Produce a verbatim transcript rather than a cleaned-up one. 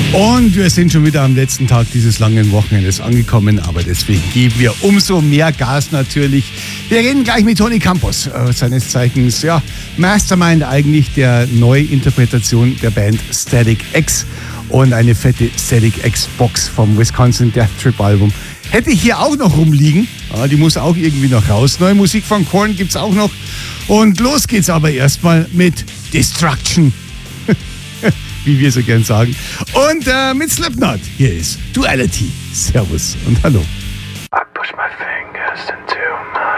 Und wir sind schon wieder am letzten Tag dieses langen Wochenendes angekommen, aber deswegen geben wir umso mehr Gas natürlich. Wir reden gleich mit Tony Campos, äh, seines Zeichens, ja, Mastermind eigentlich der Neuinterpretation der Band Static X und eine fette Static X Box vom Wisconsin Death Trip Album. Hätte ich hier auch noch rumliegen, ja, die muss auch irgendwie noch raus. Neue Musik von Korn gibt's auch noch. Und los geht's aber erstmal mit Destruction. Wie wir so gern sagen. Und äh, mit Slipknot. Hier ist Duality. Servus und hallo. I push my fingers into